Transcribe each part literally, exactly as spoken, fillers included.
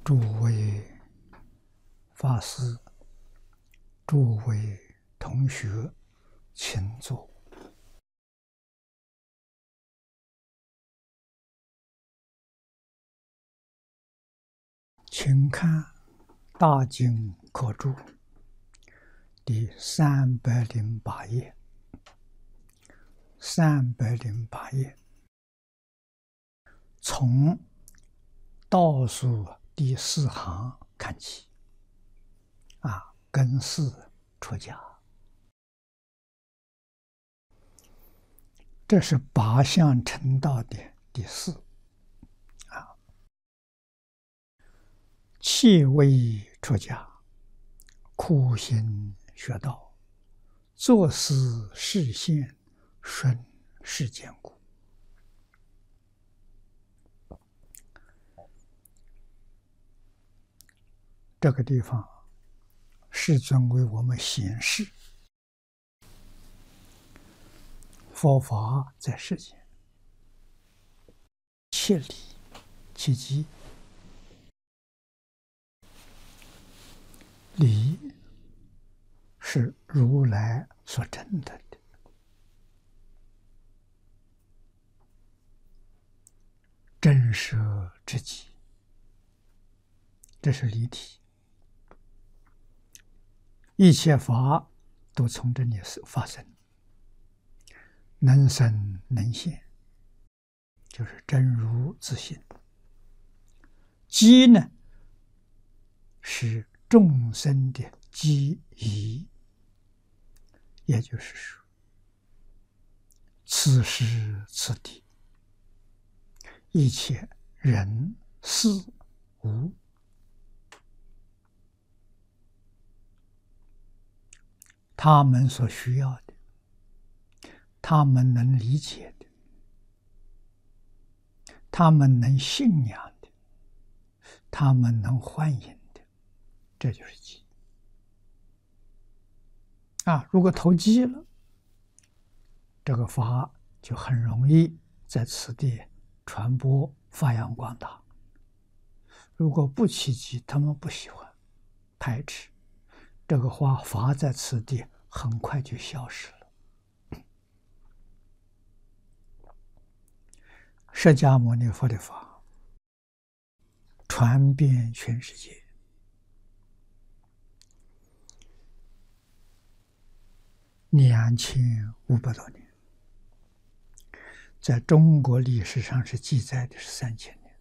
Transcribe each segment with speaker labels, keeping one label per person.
Speaker 1: 诸位法师、诸位同学，请坐。请看《大经科注》第三百零八页，三百零八页，从倒数第四行看起，啊，根四出家，这是八相成道的第四。啊，气味出家，苦行学道，作思示现，顺世间故。这个地方，世尊为我们显示佛法在世间，切理切机，理是如来所证得的，真实之极，这是理体。一切法都从这里发生，能生能现，就是真如自性。机呢，是众生的机宜，也就是说，此时此地，一切人事物，他们所需要的，他们能理解的，他们能信仰的，他们能欢迎的，这就是机。啊，如果投机了，这个法就很容易在此地传播发扬光大。如果不起机，他们不喜欢，排斥，这个法法在此地很快就消失了。释迦牟尼佛的法传遍全世界，两千五百多年，在中国历史上是记载的是三千年。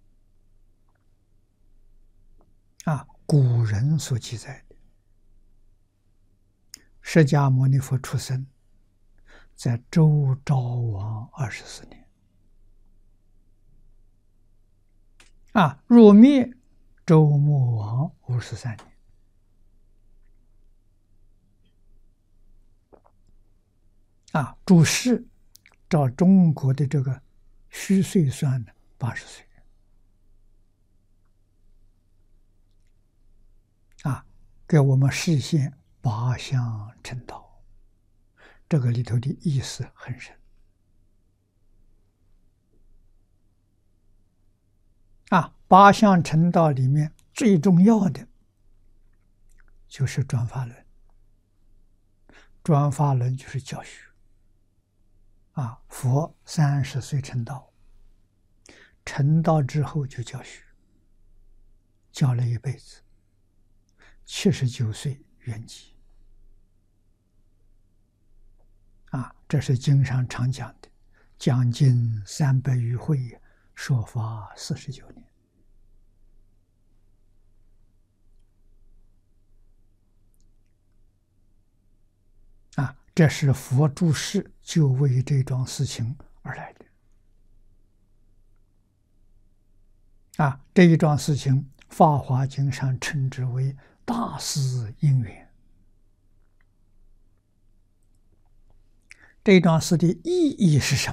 Speaker 1: 啊，古人所记载的，释迦牟尼佛出生在周昭王二十四年。啊，入灭周穆王五十三年。啊，主世照中国的这个虚岁算的八十岁。啊，给我们示现八相成道，这个里头的意思很深。啊，八相成道里面最重要的就是转法轮。转法轮就是教学。啊，佛三十岁成道，成道之后就教学，教了一辈子，七十九岁圆寂。啊，这是经上常讲的，讲经三百余会，说法四十九年。啊，这是佛住世就为这桩事情而来的。啊，这一桩事情，《法华经》上称之为大事因缘。这桩事的意义是什么？